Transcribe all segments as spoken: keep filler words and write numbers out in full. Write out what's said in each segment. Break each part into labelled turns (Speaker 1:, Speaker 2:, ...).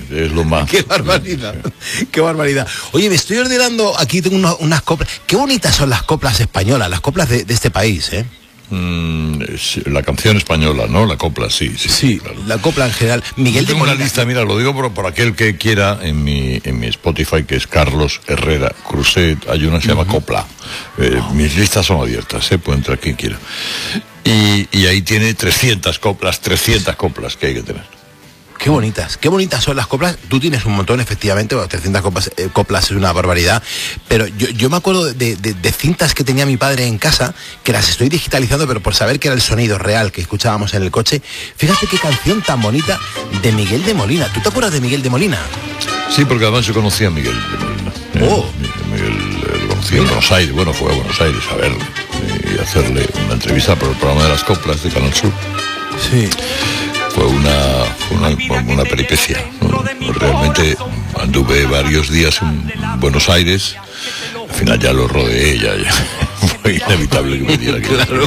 Speaker 1: es lo más.
Speaker 2: Qué barbaridad, qué barbaridad. Oye, me estoy ordenando, aquí tengo unos, unas coplas. Qué bonitas son las coplas españolas, las coplas de, de este país, ¿eh?
Speaker 1: Mm, la canción española, ¿no? La copla, sí, sí.
Speaker 2: Sí,
Speaker 1: claro.
Speaker 2: La copla en general. Miguel de
Speaker 1: Tengo una
Speaker 2: Molina.
Speaker 1: lista, mira, lo digo por, por aquel que quiera, en mi, en mi Spotify, que es Carlos Herrera Cruzet, hay una que se llama uh-huh. Copla. Eh, mis listas son abiertas, ¿eh? Puede entrar quien quiera. Y, y ahí tiene trescientas coplas, trescientas coplas que hay que tener.
Speaker 2: Qué bonitas, qué bonitas son las coplas. Tú tienes un montón, efectivamente, bueno, trescientas coplas, eh, coplas es una barbaridad. Pero yo, yo me acuerdo de, de, de cintas que tenía mi padre en casa, que las estoy digitalizando, pero por saber que era el sonido real que escuchábamos en el coche. Fíjate qué canción tan bonita de Miguel de Molina. ¿Tú te acuerdas de Miguel de Molina?
Speaker 1: Sí, porque además yo conocía a Miguel de Molina.
Speaker 2: Oh.
Speaker 1: Miguel, lo conocí en Buenos Aires, bueno, fue a Buenos Aires a verlo y hacerle una entrevista por el programa de las coplas de Canal Sur.
Speaker 2: Sí.
Speaker 1: Fue una, una, una peripecia, ¿no? Realmente anduve varios días en Buenos Aires, al final ya lo rodeé, ya, ya fue inevitable que me diera que claro.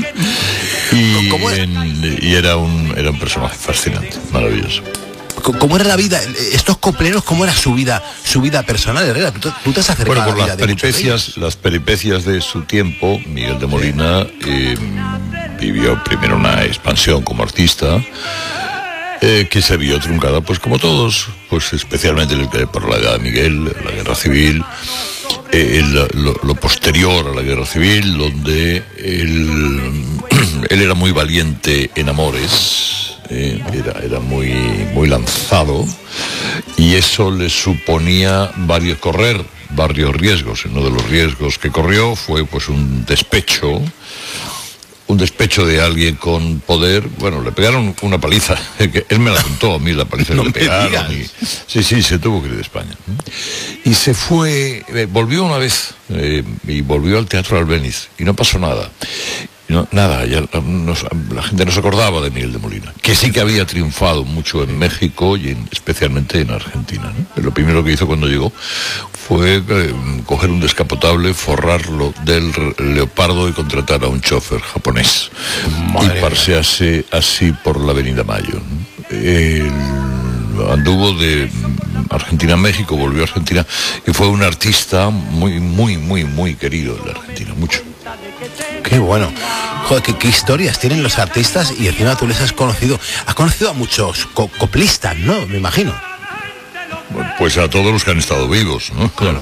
Speaker 1: y, en, y era un era un personaje fascinante, maravilloso.
Speaker 2: ¿Cómo era la vida? Estos copleros, ¿cómo era su vida, su vida personal, Herrera? ¿Tú, tú te has acercado
Speaker 1: bueno, por
Speaker 2: a la vida
Speaker 1: las
Speaker 2: de
Speaker 1: peripecias, las peripecias de su tiempo, Miguel de Molina eh, vivió primero una expansión como artista, eh, que se vio truncada, pues como todos, pues especialmente por la edad de Miguel, la guerra civil, eh, el, lo, lo posterior a la guerra civil, donde él, él era muy valiente en amores. Eh, era, era muy, muy lanzado y eso le suponía varios, correr varios riesgos. Uno de los riesgos que corrió fue pues un despecho, un despecho de alguien con poder. Bueno, le pegaron una paliza, él me la contó a mí, la paliza
Speaker 2: no
Speaker 1: que le pegaron. Y, sí, sí, se tuvo que ir de España. Y se fue, eh, volvió una vez eh, y volvió al Teatro Albéniz y no pasó nada. No, nada, ya no, la gente no se acordaba de Miguel de Molina, que sí que había triunfado mucho en México y en, especialmente en Argentina, ¿no? Lo primero que hizo cuando llegó fue eh, coger un descapotable, forrarlo del Leopardo y contratar a un chofer japonés. Madre y pasearse así por la Avenida Mayo, ¿no? El, anduvo de Argentina a México, volvió a Argentina y fue un artista muy, muy, muy, muy querido en la Argentina, mucho.
Speaker 2: Qué bueno. Joder, qué, qué historias tienen los artistas y encima tú les has conocido. Has conocido a muchos co coplistas, ¿no? Me imagino.
Speaker 1: Pues a todos los que han estado vivos, ¿no?
Speaker 2: Claro.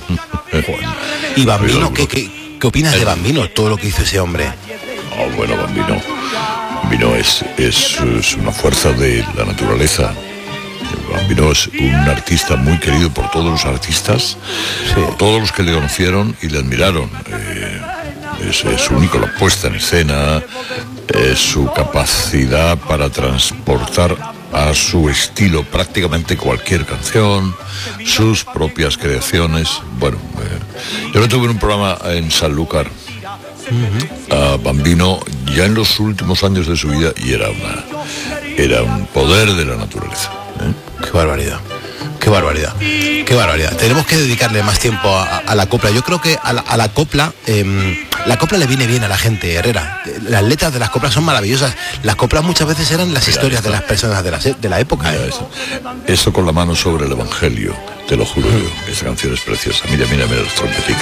Speaker 2: ¿Y Bambino? ¿Qué, qué, qué opinas de Bambino? Todo lo que hizo ese hombre.
Speaker 1: Oh, bueno, Bambino. Bambino es, es, es una fuerza de la naturaleza. Bambino es un artista muy querido por todos los artistas, sí. Por todos los que le conocieron y le admiraron. Eh, Es, es único la puesta en escena, es su capacidad para transportar a su estilo prácticamente cualquier canción, sus propias creaciones. Bueno, eh, yo lo tuve en un programa en Sanlúcar, uh-huh. a Bambino, ya en los últimos años de su vida, y era una era un poder de la naturaleza. ¿eh?
Speaker 2: Qué barbaridad. Qué barbaridad, qué barbaridad. Tenemos que dedicarle más tiempo a, a la copla. Yo creo que a la, a la copla, eh, la copla le viene bien a la gente, Herrera. Las letras de las coplas son maravillosas. Las coplas muchas veces eran las Mira, historias de las personas de la, de la época.
Speaker 1: Mira, eso. eso con la mano sobre el Evangelio, te lo juro yo. Esa canción es preciosa. Mira, mira, mira los trompeticos.